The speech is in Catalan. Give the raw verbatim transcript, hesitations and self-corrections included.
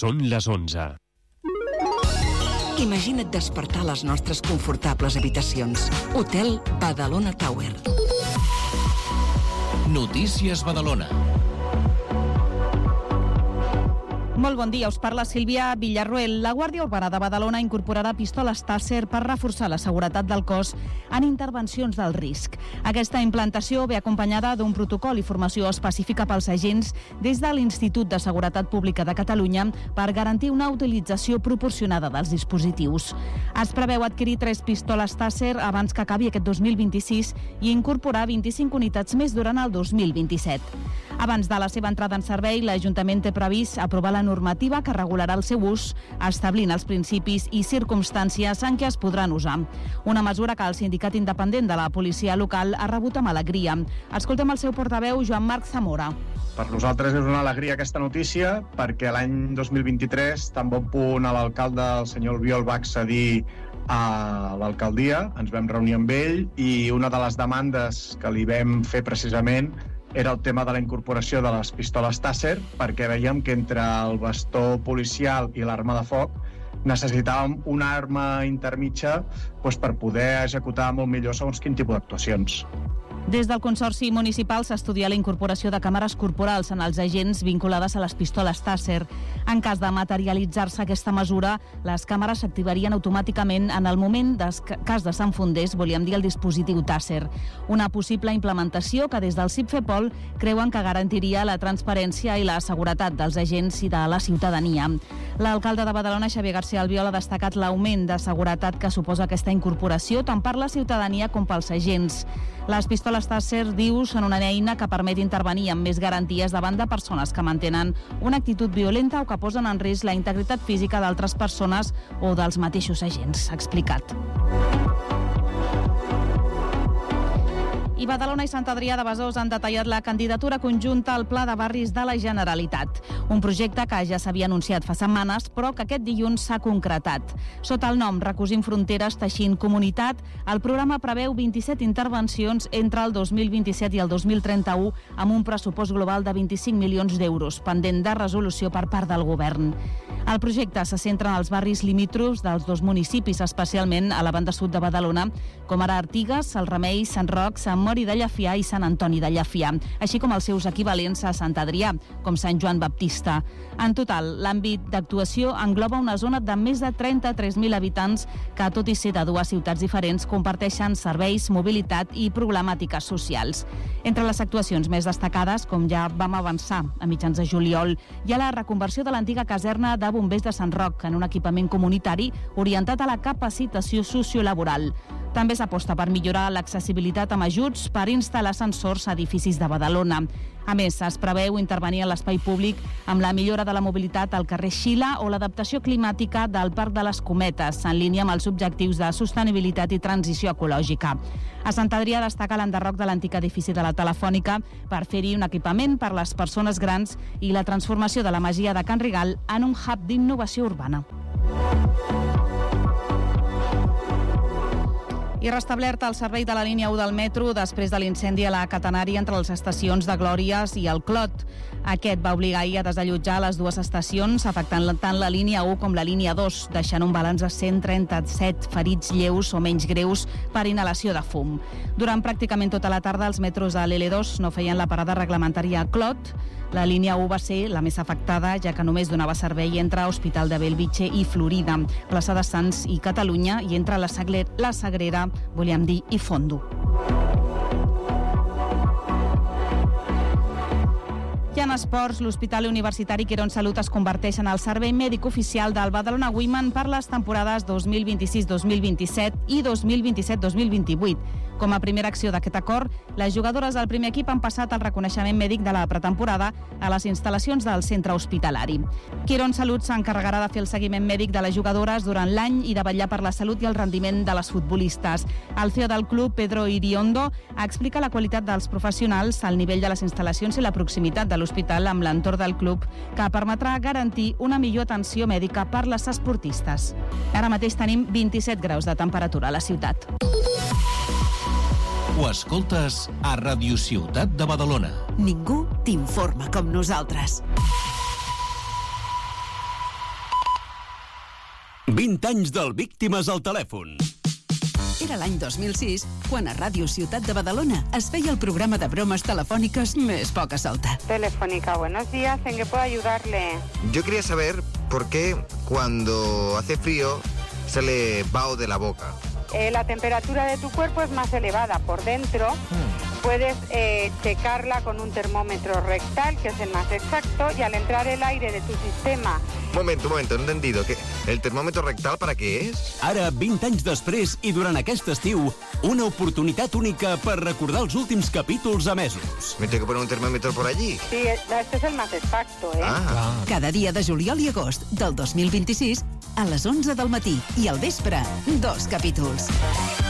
Són les onze. Imagina't despertar a les nostres confortables habitacions. Hotel Badalona Tower. Notícies Badalona. Molt bon dia, us parla Sílvia Villarroel. La Guàrdia Urbana de Badalona incorporarà pistoles Taser per reforçar la seguretat del cos en intervencions del risc. Aquesta implantació ve acompanyada d'un protocol i formació específica pels agents des de l'Institut de Seguretat Pública de Catalunya per garantir una utilització proporcionada dels dispositius. Es preveu adquirir tres pistoles Taser abans que acabi aquest dos mil vint-i-sis i incorporar vint-i-cinc unitats més durant el dos mil vint-i-set. Abans de la seva entrada en servei, l'Ajuntament té previst aprovar la normativa que regularà el seu ús, establint els principis i circumstàncies en què es podran usar. Una mesura que el sindicat independent de la policia local ha rebut amb alegria. Escoltem el seu portaveu, Joan Marc Zamora. Per nosaltres és una alegria aquesta notícia perquè l'any dos mil vint-i-tres, tan bon punt a l'alcalde, el senyor Albiol, va accedir a l'alcaldia, ens vam reunir amb ell i una de les demandes que li vam fer precisament era el tema de la incorporació de les pistoles Taser, perquè veiem que entre el bastó policial i l'arma de foc necessitàvem una arma intermitja doncs, per poder executar molt millor segons quin tipus d'actuacions. Des del Consorci Municipal s'estudia la incorporació de càmeres corporals en els agents vinculades a les pistoles Taser. En cas de materialitzar-se aquesta mesura, les càmeres s'activarien automàticament en el moment de cas de s'enfondés, volíem dir, el dispositiu Taser. Una possible implementació que des del CIPFEPOL creuen que garantiria la transparència i la seguretat dels agents i de la ciutadania. L'alcalde de Badalona, Xavier García Albiol, ha destacat l'augment de seguretat que suposa aquesta incorporació tant per la ciutadania com pels agents. Les pistoles Taser, diu, són una eina que permet intervenir amb més garanties davant de persones que mantenen una actitud violenta o que posen en risc la integritat física d'altres persones o dels mateixos agents, ha explicat. I Badalona i Sant Adrià de Besòs han detallat la candidatura conjunta al Pla de Barris de la Generalitat. Un projecte que ja s'havia anunciat fa setmanes, però que aquest dilluns s'ha concretat. Sota el nom Recosint Fronteres, Teixint Comunitat, el programa preveu vint-i-set intervencions entre el dos mil vint-i-set i el dos mil trenta-u, amb un pressupost global de vint-i-cinc milions d'euros, pendent de resolució per part del govern. El projecte se centra en els barris limítrofs dels dos municipis, especialment a la banda sud de Badalona, com ara Artigues, El Remei, Sant Roc, Sant Mori de Llafià i Sant Antoni de Llafià, així com els seus equivalents a Sant Adrià, com Sant Joan Baptista. En total, l'àmbit d'actuació engloba una zona de més de trenta-tres mil habitants que, tot i ser de dues ciutats diferents, comparteixen serveis, mobilitat i problemàtiques socials. Entre les actuacions més destacades, com ja vam avançar a mitjans de juliol, hi ha la reconversió de l'antiga caserna de bombers de Sant Roc en un equipament comunitari orientat a la capacitació sociolaboral. També s'aposta per millorar l'accessibilitat amb ajuts per instal·lar ascensors a edificis de Badalona. A més, es preveu intervenir a l'espai públic amb la millora de la mobilitat al carrer Xila o l'adaptació climàtica del Parc de les Cometes, en línia amb els objectius de sostenibilitat i transició ecològica. A Sant Adrià destaca l'enderroc de l'antic edifici de la Telefònica per fer-hi un equipament per les persones grans i la transformació de la masia de Can Rigal en un hub d'innovació urbana. I restablert el servei de la línia u del metro després de l'incendi a la catenària entre les estacions de Glòries i el Clot. Aquest va obligar ahir a desallotjar les dues estacions, afectant tant la línia u com la línia dos, deixant un balanç de cent trenta-set ferits lleus o menys greus per inhalació de fum. Durant pràcticament tota la tarda, els metros de l'L dos no feien la parada reglamentària a Clot. La línia u va ser la més afectada, ja que només donava servei entre Hospital de Bellvitge i Florida, plaça de Sants i Catalunya, i entre la, Sagler, la Sagrera, volíem dir, i Fondo. I en esports, l'Hospital Universitari Quirón Salut es converteix en el servei mèdic oficial del Badalona Women per les temporades dos mil vint-i-sis dos mil vint-i-set i dos mil vint-i-set dos mil vint-i-vuit. Com a primera acció d'aquest acord, les jugadores del primer equip han passat el reconeixement mèdic de la pretemporada a les instal·lacions del centre hospitalari. Quirón Salut s'encarregarà de fer el seguiment mèdic de les jugadores durant l'any i de vetllar per la salut i el rendiment de les futbolistes. El C E O del club, Pedro Iriondo, explica la qualitat dels professionals, el nivell de les instal·lacions i la proximitat de l'hospital amb l'entorn del club, que permetrà garantir una millor atenció mèdica per les esportistes. Ara mateix tenim vint-i-set graus de temperatura a la ciutat. Ho escoltes a Ràdio Ciutat de Badalona. Ningú t'informa com nosaltres. vint anys del Víctimes al telèfon. Era l'any dos mil sis, quan a Ràdio Ciutat de Badalona es feia el programa de bromes telefòniques més poca solta. Telefónica, buenos días, ¿en qué puedo ayudarle? Yo quería saber por qué cuando hace frío se le va de la boca. Eh, la temperatura de tu cuerpo es más elevada por dentro. Mm. Puedes eh, checarla con un termómetro rectal, que es el más exacto, y al entrar el aire de tu sistema... Un momento, un momento, no he entendido. ¿Qué? ¿El termòmetre rectal para qué es? Ara, vint anys després i durant aquest estiu, una oportunitat única per recordar els últims capítols emesos. ¿Me tengo que poner un termómetro por allí? Sí, este es el más exacto, ¿eh? Ah. Cada dia de juliol i agost del dos mil vint-i-sis, a les onze del matí i al vespre, dos capítols.